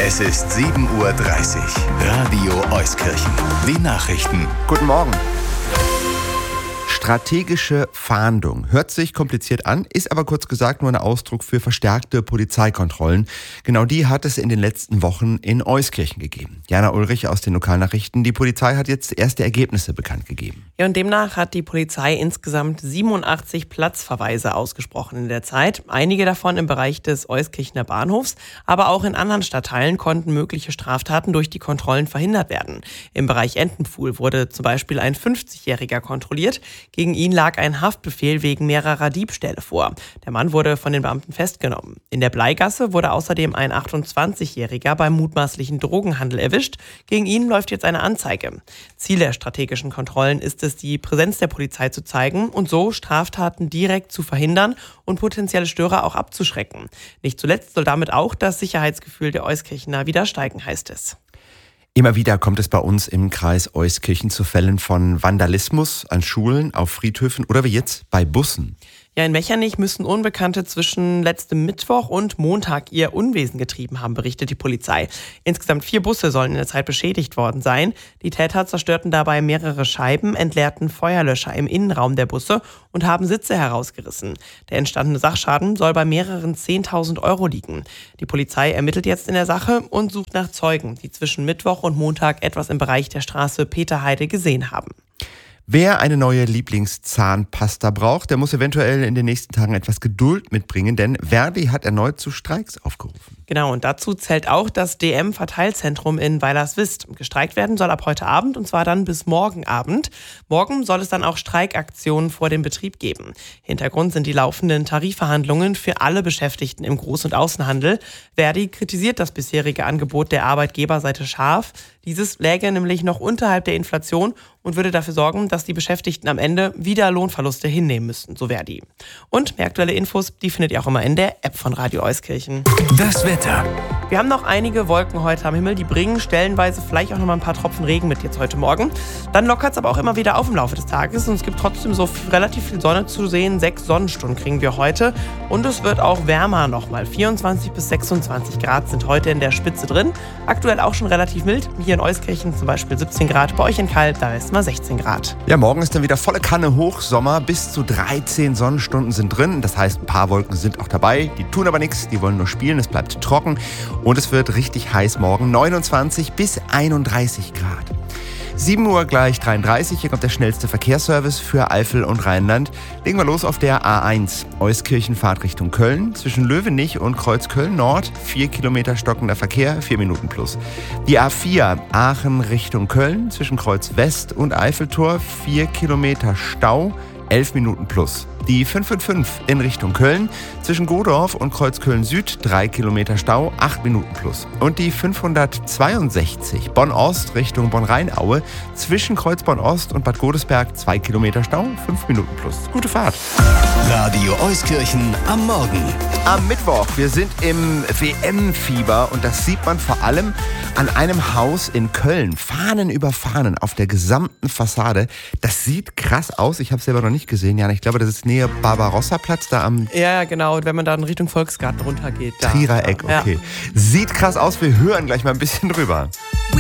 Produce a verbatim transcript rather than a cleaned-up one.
Es ist sieben Uhr dreißig. Radio Euskirchen. Die Nachrichten. Guten Morgen. Strategische Fahndung. Hört sich kompliziert an, ist aber kurz gesagt nur ein Ausdruck für verstärkte Polizeikontrollen. Genau die hat es in den letzten Wochen in Euskirchen gegeben. Jana Ulrich aus den Lokalnachrichten. Die Polizei hat jetzt erste Ergebnisse bekannt gegeben. Ja, und demnach hat die Polizei insgesamt siebenundachtzig Platzverweise ausgesprochen in der Zeit. Einige davon im Bereich des Euskirchener Bahnhofs, aber auch in anderen Stadtteilen konnten mögliche Straftaten durch die Kontrollen verhindert werden. Im Bereich Entenpfuhl wurde zum Beispiel ein fünfzigjähriger kontrolliert. Gegen ihn lag ein Haftbefehl wegen mehrerer Diebstähle vor. Der Mann wurde von den Beamten festgenommen. In der Bleigasse wurde außerdem ein achtundzwanzigjähriger beim mutmaßlichen Drogenhandel erwischt. Gegen ihn läuft jetzt eine Anzeige. Ziel der strategischen Kontrollen ist es, die Präsenz der Polizei zu zeigen und so Straftaten direkt zu verhindern und potenzielle Störer auch abzuschrecken. Nicht zuletzt soll damit auch das Sicherheitsgefühl der Euskirchener wieder steigen, heißt es. Immer wieder kommt es bei uns im Kreis Euskirchen zu Fällen von Vandalismus an Schulen, auf Friedhöfen oder wie jetzt bei Bussen. Ja, in Mechernich müssen Unbekannte zwischen letztem Mittwoch und Montag ihr Unwesen getrieben haben, berichtet die Polizei. Insgesamt vier Busse sollen in der Zeit beschädigt worden sein. Die Täter zerstörten dabei mehrere Scheiben, entleerten Feuerlöscher im Innenraum der Busse und haben Sitze herausgerissen. Der entstandene Sachschaden soll bei mehreren zehntausend Euro liegen. Die Polizei ermittelt jetzt in der Sache und sucht nach Zeugen, die zwischen Mittwoch und Montag etwas im Bereich der Straße Peterheide gesehen haben. Wer eine neue Lieblingszahnpasta braucht, der muss eventuell in den nächsten Tagen etwas Geduld mitbringen, denn Verdi hat erneut zu Streiks aufgerufen. Genau, und dazu zählt auch das D M-Verteilzentrum in Weilerswist. Gestreikt werden soll ab heute Abend und zwar dann bis morgen Abend. Morgen soll es dann auch Streikaktionen vor dem Betrieb geben. Hintergrund sind die laufenden Tarifverhandlungen für alle Beschäftigten im Groß- und Außenhandel. Verdi kritisiert das bisherige Angebot der Arbeitgeberseite scharf. Dieses läge nämlich noch unterhalb der Inflation und würde dafür sorgen, dass die Beschäftigten am Ende wieder Lohnverluste hinnehmen müssten, so Verdi. Und mehr aktuelle Infos, die findet ihr auch immer in der App von Radio Euskirchen. Das Wetter. Wir haben noch einige Wolken heute am Himmel, die bringen stellenweise vielleicht auch noch mal ein paar Tropfen Regen mit jetzt heute Morgen. Dann lockert es aber auch immer wieder auf im Laufe des Tages und es gibt trotzdem so relativ viel Sonne zu sehen. Sechs Sonnenstunden kriegen wir heute und es wird auch wärmer nochmal. vierundzwanzig bis sechsundzwanzig Grad sind heute in der Spitze drin. Aktuell auch schon relativ mild. Hier in Euskirchen zum Beispiel siebzehn Grad, bei euch in Kalb, da ist mal sechzehn Grad. Ja, morgen ist dann wieder volle Kanne Hochsommer. Bis zu dreizehn Sonnenstunden sind drin. Das heißt, ein paar Wolken sind auch dabei. Die tun aber nichts, die wollen nur spielen. Es bleibt trocken und es wird richtig heiß morgen. neunundzwanzig bis einunddreißig Grad. sieben Uhr gleich dreiunddreißig. Hier kommt der schnellste Verkehrsservice für Eifel und Rheinland. Legen wir los auf der A eins. Euskirchen-Fahrt Richtung Köln. Zwischen Löwenich und Kreuz Köln-Nord. Vier Kilometer stockender Verkehr, vier Minuten plus. Die A vier. Aachen Richtung Köln. Zwischen Kreuz West und Eiffeltor. Vier Kilometer Stau, elf Minuten plus. Die fünf fünf fünf in Richtung Köln, zwischen Godorf und Kreuzköln Süd, drei Kilometer Stau, acht Minuten plus. Und die fünfhundertzweiundsechzig Bonn-Ost Richtung Bonn-Rheinaue, zwischen Kreuzborn Ost und Bad Godesberg, zwei Kilometer Stau, fünf Minuten plus. Gute Fahrt. Radio Euskirchen am Morgen. Am Mittwoch, wir sind im W M-Fieber und das sieht man vor allem an einem Haus in Köln. Fahnen über Fahnen auf der gesamten Fassade. Das sieht krass aus. Ich habe es selber noch nicht gesehen, Jan. Ich glaube, das ist Nähe Barbarossa-Platz, da am Ja, genau. Und wenn man dann Richtung Volksgarten runtergeht. Da, Trierer Eck, okay. Ja. Sieht krass aus. Wir hören gleich mal ein bisschen drüber.